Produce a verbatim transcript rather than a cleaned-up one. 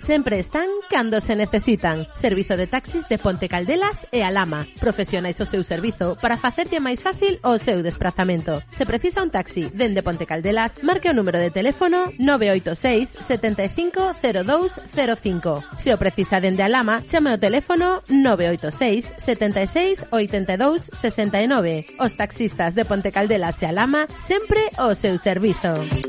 sempre están cando se necesitan. Servizo de taxis de Ponte Caldelas e Alhama. Profesionais o seu servizo para facerlle máis fácil o seu desplazamento. Se precisa un taxi dende Ponte Caldelas, marque o número de teléfono nove oito seis, sete cinco cero dous cero cinco. Se o precisa dende Alhama, chame o teléfono nove oito seis, sete seis, oito dous, seis nove. Os taxistas de Ponte Caldelas e Alhama sempre o seu servizo.